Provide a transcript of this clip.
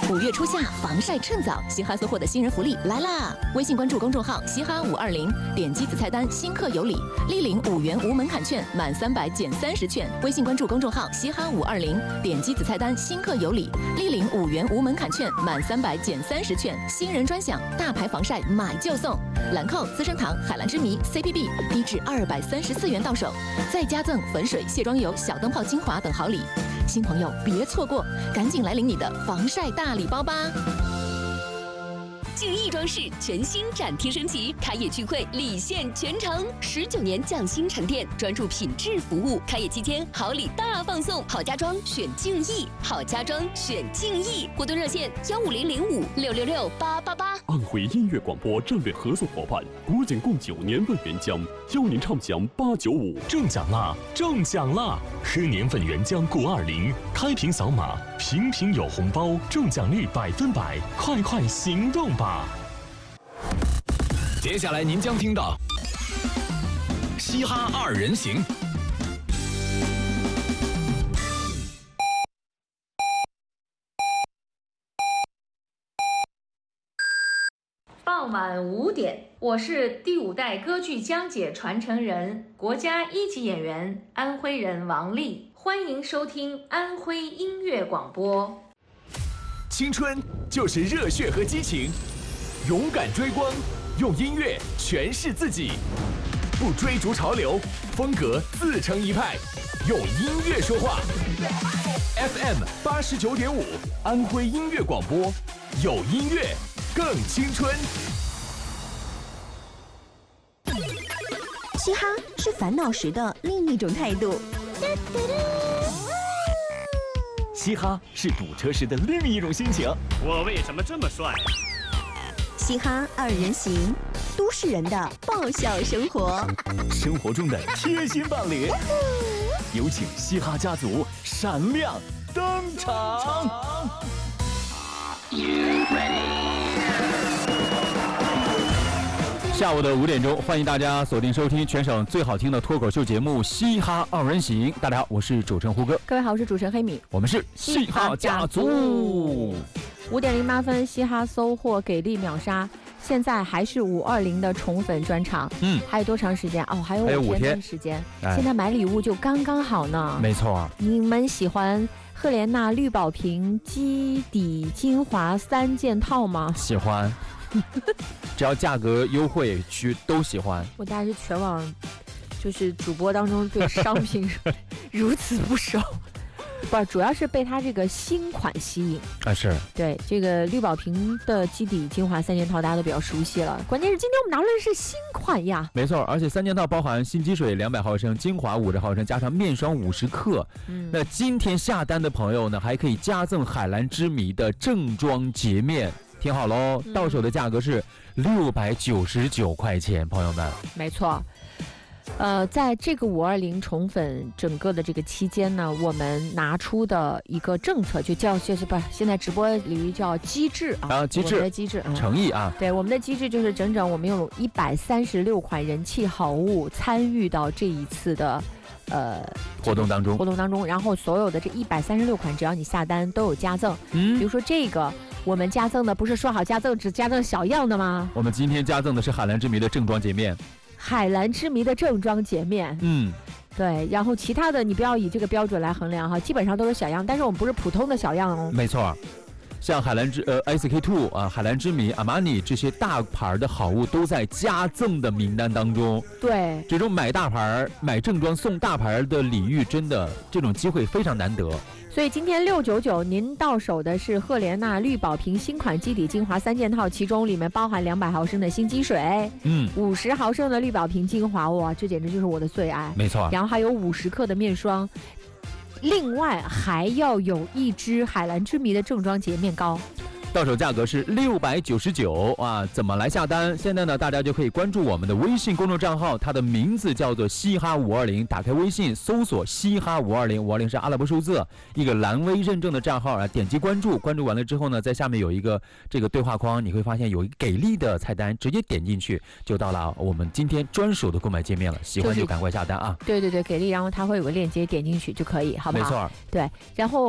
5月初夏防晒趁早，嘻哈搜获的新人福利来啦！微信关注公众号嘻哈520，点击子菜单新客有礼，立领5元无门槛券，满300减30券。微信关注公众号嘻哈520，点击子菜单新客有礼，立领5元无门槛券，满300减30券。新人专享，大牌防晒买就送，兰蔻、资生堂、海蓝之谜、CPB 低至234元到手，再加赠粉水、卸妆油、小灯泡精华等好礼。新朋友别错过，赶紧来领你的防晒大礼包吧！ 敬义装饰全新展厅升级，开业聚会礼献全城，19年匠心沉淀，专注品质服务。开业期间好礼大放送，好家装选敬义，好家装选敬义。活动热线15005666888。 安徽音乐广播战略合作伙伴国检共9年份原浆，邀您畅享895。 中奖啦！中奖啦！喝年份原浆520，开瓶扫码，瓶瓶有红包，中奖率100%，快快行动吧！ 接下来您将听到嘻哈2人行。 傍晚5点，我是第5代歌剧讲解传承人、国家1级演员安徽人王丽，欢迎收听安徽音乐广播。 青春就是热血和激情，勇敢追光，用音乐诠释自己，不追逐潮流，风格自成一派，用音乐说话。FM 89.5，安徽音乐广播，有音乐更青春。 嘻哈是烦恼时的另一种态度， 嘻哈是堵车时的另一种心情。 我为什么这么帅？ 嘻哈2人行，都市人的爆笑生活， 生活中的贴心伴侣。有请嘻哈家族闪亮登场。 下午的5点钟，欢迎大家锁定收听全省最好听的脱口秀节目《嘻哈2人行》。大家好，我是主持人胡歌。 各位好，我是主持人黑米。 我们是嘻哈家族。 5点08分，嘻哈收获给力秒杀，现在还是520的宠粉专场。还有多长时间？哦，还有5天的时间。现在买礼物就刚刚好呢。 没错。 你们喜欢赫莲娜绿宝瓶基底精华3件套吗？ 喜欢。只要价格优惠区都喜欢。 我大概是全网就是主播当中对商品如此不熟，不，主要是被它这个新款吸引啊。是对这个绿宝瓶的基底精华3件套大家都比较熟悉了，关键是今天我们拿论的是新款呀。 没错，而且3件套包含新积水200毫升、精华50毫升，加上面霜50克。那今天下单的朋友呢，还可以加赠海蓝之谜的正装洁面。听好喽，到手的价格是699块钱，朋友们。 没错，在这个520宠粉整个的这个期间呢，我们拿出的一个政策就是不是现在直播里叫机制啊， 机制， 我们的机制， 诚意啊。 对，我们的机制就是整我们用136款人气好物参与到这一次的活动当中，然后所有的这136款，只要你下单都有加赠。比如说这个。我们加赠的不是说好加赠只加赠小样的吗？ 我们今天加赠的是海蓝之谜的正装洁面。 海蓝之谜的正装洁面，对。然后其他的你不要以这个标准来衡量哈，基本上都是小样，但是我们不是普通的小样哦。 没错，像海蓝SK2 啊、海蓝之谜、阿玛尼这些大牌的好物都在加赠的名单当中。 对， 这种买大牌、买正装送大牌的礼遇，真的这种机会非常难得。 所以今天699您到手的是赫莲娜绿宝瓶新款基底精华3件套，其中里面包含200毫升的新积水，50毫升的绿宝瓶精华，哇，这简直就是我的最爱。 没错。 然后还有50克的面霜，另外还要有1支海蓝之谜的正装洁面膏。 到手价格是699啊！怎么来下单？现在呢，大家就可以关注我们的微信公众账号，它的名字叫做嘻哈520。打开微信搜索嘻哈520，520是阿拉伯数字，一个蓝 V 认证的账号啊，点击关注，关注完了之后呢，在下面有一个这个对话框，你会发现有一个给力的菜单，直接点进去就到了我们今天专属的购买界面了。喜欢就赶快下单啊！ 对对对，给力，然后它会有个链接，点进去就可以，好不好？ 没错， 对，然后。